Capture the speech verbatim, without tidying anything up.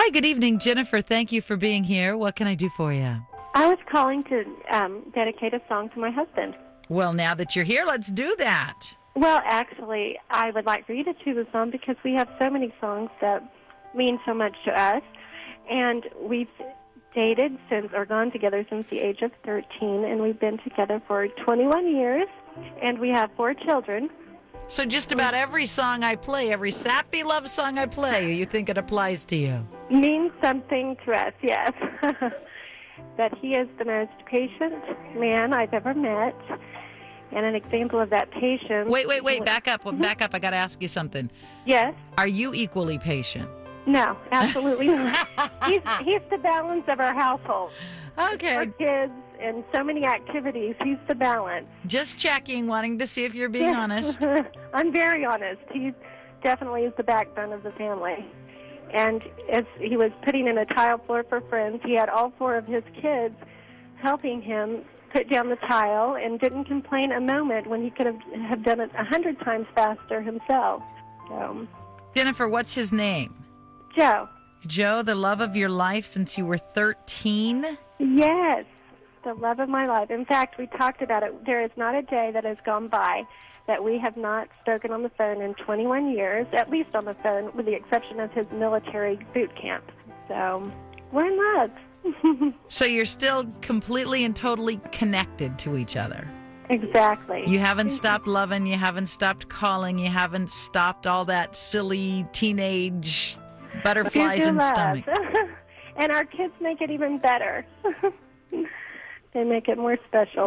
Hi, good evening, Jennifer. Thank you for being here. What can I do for you? I was calling to um, dedicate a song to my husband. Well, now that you're here, let's do that. Well, actually, I would like for you to choose a song because we have so many songs that mean so much to us. And we've dated since, or gone together since the age of thirteen, and we've been together for twenty-one years, and we have four children. So just about every song I play, every sappy love song I play, you think it applies to you? Means something to us, yes. That he is the most patient man I've ever met, and an example of that patience. Wait, wait, wait, back up, back up. I got to ask you something. Yes? Are you equally patient? No, absolutely not. He's, he's the balance of our household. Okay. Our kids and so many activities. He's the balance. Just checking, wanting to see if you're being honest. I'm very honest. He definitely is the backbone of the family. And as he was putting in a tile floor for friends, he had all four of his kids helping him put down the tile and didn't complain a moment when he could have, have done it a hundred times faster himself. So, Jennifer, what's his name? Joe. Joe, the love of your life since you were thirteen? Yes, the love of my life. In fact, we talked about it. There is not a day that has gone by that we have not spoken on the phone in twenty-one years, at least on the phone, with the exception of his military boot camp. So, we're in love. So you're still completely and totally connected to each other? Exactly. You haven't stopped loving, you haven't stopped calling, you haven't stopped all that silly teenage butterflies in the stomach. And our kids make it even better. They make it more special.